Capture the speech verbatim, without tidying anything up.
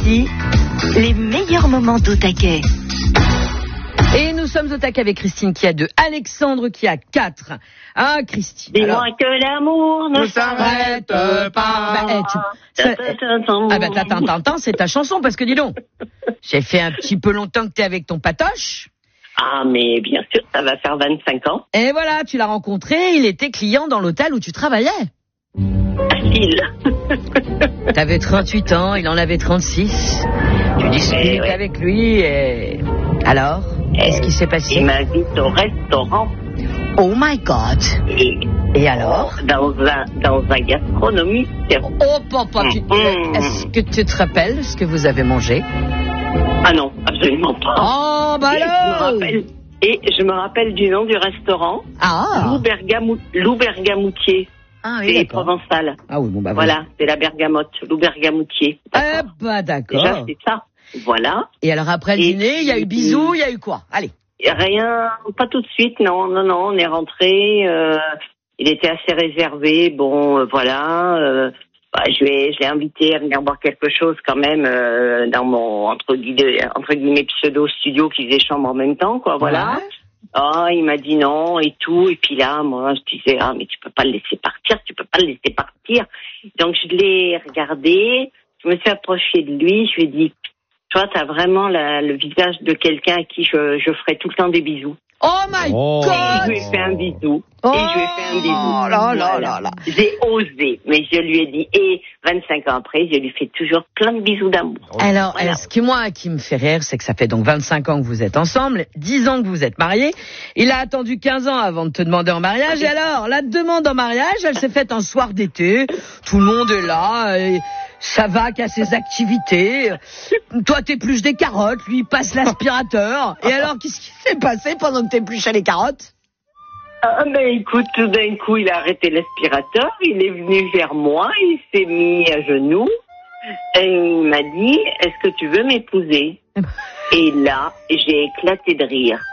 Voici les meilleurs moments d'Au Taquet. Et nous sommes au taquet avec Christine qui a deux, Alexandre qui a quatre. Ah, Christine. Dis-moi alors... que l'amour ne s'arrête pas. Bah, eh, tu... ça... Ah bah t'attends, t'entends, c'est ta chanson parce que dis donc, j'ai fait un petit peu longtemps que t'es avec ton patoche. Ah mais bien sûr, ça va faire vingt-cinq ans. Et voilà, tu l'as rencontré, il était client dans l'hôtel où tu travaillais. Facile. T'avais trente-huit ans, il en avait trente-six. Tu discutes Eh ouais. avec lui et... Alors, qu'est-ce qui s'est passé? Il m'invite au restaurant. Oh my God. Et, Et alors? Dans un, dans un gastronomique. Oh papa, tu... Mmh. est-ce que tu te rappelles ce que vous avez mangé? Ah non, absolument pas. Oh bah et, je me alors. rappelle, et je me rappelle du nom du restaurant. Ah. Lou, Bergamou, Lou Bergamoutier. Ah c'est oui, d'accord. provençal. Ah oui, bon bah Voilà, c'est la bergamote, Lou Bergamoutier. Eh bah d'accord. Déjà, c'est ça. Voilà. Et alors après le Et dîner, il y a eu puis- bisous, il y a eu quoi? Allez. Rien, pas tout de suite, non, non, non, on est rentré. Euh, il était assez réservé, bon, euh, voilà. Euh, bah, je l'ai, je l'ai invité à venir boire quelque chose quand même euh, dans mon entre guillemets, entre guillemets pseudo studio qui faisait chambre en même temps, quoi, voilà. Ouais. Ah, il m'a dit non et tout, et puis là, moi, je disais ah mais tu peux pas le laisser partir, tu peux pas le laisser partir. Donc je l'ai regardé, je me suis approchée de lui, je lui ai dit toi, t'as vraiment la, le visage de quelqu'un à qui je, je ferai tout le temps des bisous. Oh my Oh. Et je God. lui ai fait un bisou. Oh et je lui ai fait un bisou. là là Voilà. là là. J'ai osé, mais je lui ai dit. Et vingt-cinq ans après, je lui fais toujours plein de bisous d'amour. Alors, Voilà. euh, ce qui moi qui me fait rire, c'est que ça fait donc vingt-cinq ans que vous êtes ensemble, dix ans que vous êtes mariés. Il a attendu quinze ans avant de te demander en mariage. Et alors, la demande en mariage, elle s'est faite un soir d'été. Tout le monde est là. Et ça va qu'à ses activités. Toi, t'épluches des carottes, lui il passe l'aspirateur. Et alors, qu'est-ce qui s'est passé pendant que t'épluchais les carottes? Ah, mais écoute, tout d'un coup, il a arrêté l'aspirateur. Il est venu vers moi. Il s'est mis à genoux. Et il m'a dit, est-ce que tu veux m'épouser? Et là, j'ai éclaté de rire.